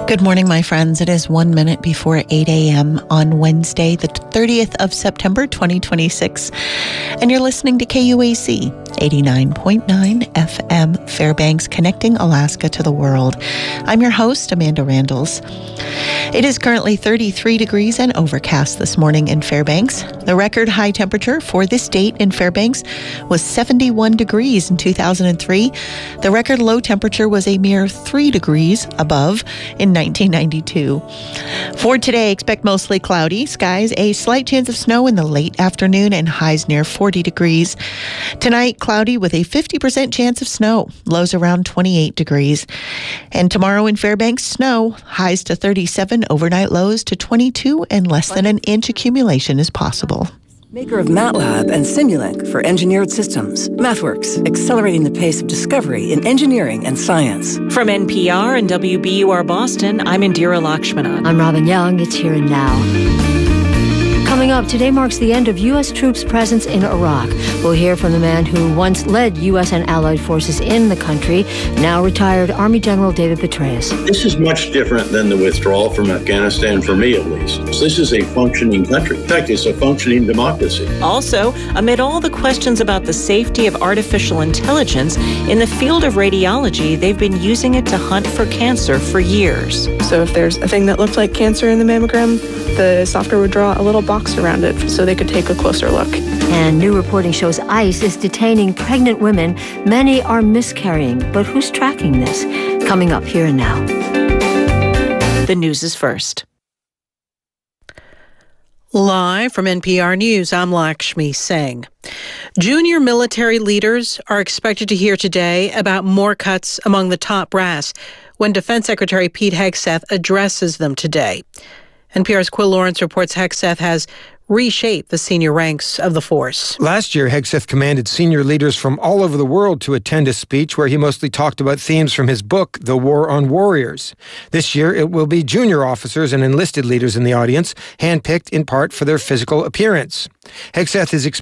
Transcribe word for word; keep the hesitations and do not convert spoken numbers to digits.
Good morning, my friends. It is one minute before eight a.m. on Wednesday, the thirtieth of September, twenty twenty-six. And you're listening to K U A C, eighty-nine point nine F M, Fairbanks, connecting Alaska to the world. I'm your host, Amanda Randalls. It is currently thirty-three degrees and overcast this morning in Fairbanks. The record high temperature for this date in Fairbanks was seventy-one degrees in two thousand three. The record low temperature was a mere three degrees above in nineteen ninety-two. For today, expect mostly cloudy skies, a slight chance of snow in the late afternoon, and highs near forty degrees. Tonight, cloudy with a fifty percent chance of snow, lows around twenty-eight degrees. And tomorrow in Fairbanks, snow, highs to thirty-seven, overnight lows to twenty-two, and less than an inch accumulation is possible. Maker of MATLAB and Simulink for engineered systems. MathWorks, accelerating the pace of discovery in engineering and science. From N P R and W B U R Boston, I'm Indira Lakshmana. I'm Robin Young. It's Here and Now. Coming up, today marks the end of U S troops' presence in Iraq. We'll hear from the man who once led U S and allied forces in the country, now retired Army General David Petraeus. This is much different than the withdrawal from Afghanistan, for me at least. This is a functioning country. In fact, it's a functioning democracy. Also, amid all the questions about the safety of artificial intelligence, in the field of radiology, they've been using it to hunt for cancer for years. So if there's a thing that looked like cancer in the mammogram, the software would draw a little box around it so they could take a closer look. And new reporting shows ICE is detaining pregnant women. Many are miscarrying, but who's tracking this? Coming up Here and Now. The news is first. Live from N P R News, I'm Lakshmi Singh. Junior military leaders are expected to hear today about more cuts among the top brass when Defense Secretary Pete Hegseth addresses them today. N P R's Quill Lawrence reports Hegseth has reshaped the senior ranks of the force. Last year, Hegseth commanded senior leaders from all over the world to attend a speech where he mostly talked about themes from his book, The War on Warriors. This year, it will be junior officers and enlisted leaders in the audience, handpicked in part for their physical appearance. Hegseth is expected